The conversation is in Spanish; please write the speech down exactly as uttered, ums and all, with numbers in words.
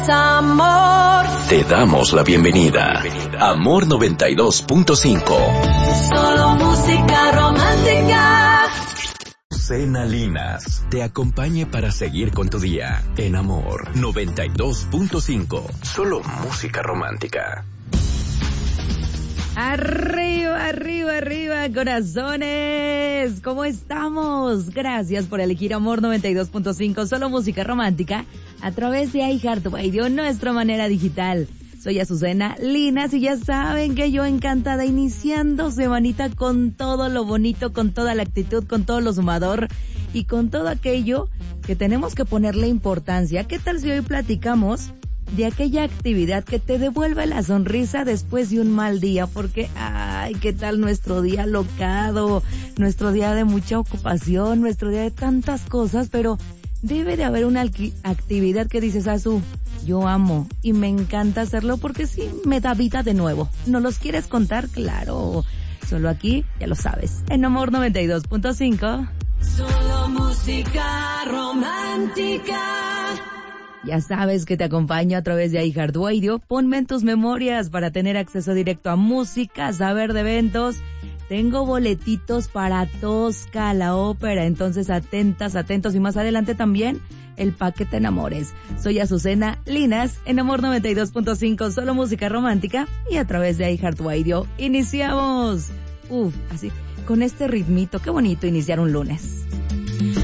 Amor. Te damos la bienvenida. Amor noventa y dos punto cinco. Solo música romántica. Cena Linas te acompañe para seguir con tu día en Amor noventa y dos punto cinco. Solo música romántica. Arriba, arriba, arriba, corazones. ¿Cómo estamos? Gracias por elegir Amor noventa y dos punto cinco, solo música romántica, a través de iHeartRadio, nuestra manera digital. Soy Azucena Linas y ya saben que yo encantada iniciando semanita con todo lo bonito, con toda la actitud, con todo lo sumador y con todo aquello que tenemos que ponerle importancia. ¿Qué tal si hoy platicamos de aquella actividad que te devuelve la sonrisa después de un mal día? Porque, ay, ¿qué tal nuestro día locado? Nuestro día de mucha ocupación, nuestro día de tantas cosas, pero debe de haber una actividad que dices, Azu, yo amo y me encanta hacerlo porque sí me da vida de nuevo. ¿No los quieres contar? Claro, solo aquí, ya lo sabes, en Amor noventa y dos punto cinco. Solo música romántica. Ya sabes que te acompaño a través de iHeartRadio. Ponme en tus memorias para tener acceso directo a música, saber de eventos. Tengo boletitos para Tosca, la ópera, entonces atentas, atentos y más adelante también el paquete Enamores. Soy Azucena Linas en Amor noventa y dos punto cinco, solo música romántica y a través de iHeartRadio. ¡Iniciamos! Uf, así, con este ritmito, qué bonito iniciar un lunes.